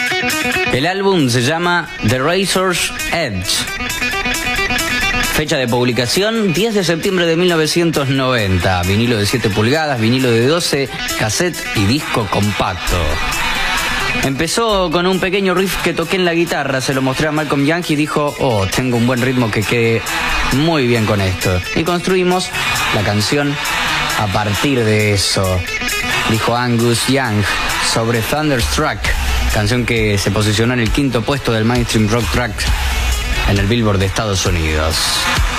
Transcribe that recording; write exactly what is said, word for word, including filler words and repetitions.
El álbum se llama The Razor's Edge. Fecha de publicación, diez de septiembre de mil novecientos noventa. Vinilo de siete pulgadas, vinilo de doce, cassette y disco compacto. Empezó con un pequeño riff que toqué en la guitarra, se lo mostré a Malcolm Young y dijo, oh, tengo un buen ritmo que quede muy bien con esto. Y construimos la canción a partir de eso, dijo Angus Young sobre Thunderstruck, canción que se posicionó en el quinto puesto del Mainstream Rock Track en el Billboard de Estados Unidos.